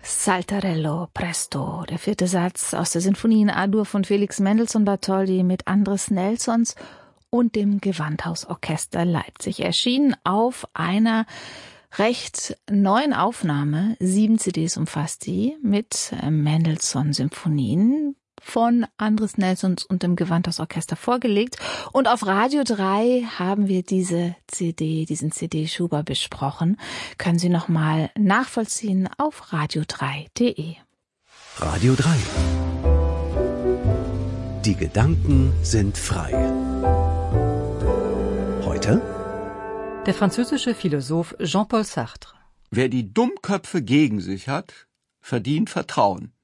Saltarello Presto, der vierte Satz aus der Sinfonie in A-Dur von Felix Mendelssohn Bartholdy mit Andres Nelsons und dem Gewandhausorchester Leipzig, erschienen auf einer recht neuen Aufnahme. 7 CDs umfasst die mit Mendelssohn-Symphonien von Andres Nelsons und dem Gewandhausorchester vorgelegt. Und auf Radio 3 haben wir diesen CD-Schuber besprochen. Können Sie nochmal nachvollziehen auf radio3.de. Radio 3. Die Gedanken sind frei. Heute? Der französische Philosoph Jean-Paul Sartre. Wer die Dummköpfe gegen sich hat, verdient Vertrauen.